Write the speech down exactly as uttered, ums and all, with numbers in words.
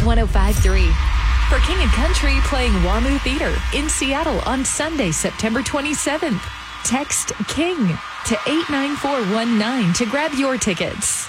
Hit one oh five point three. For King and Country playing WAMU Theater in Seattle on Sunday, September twenty-seventh. Text KING to eight nine four one nine to grab your tickets.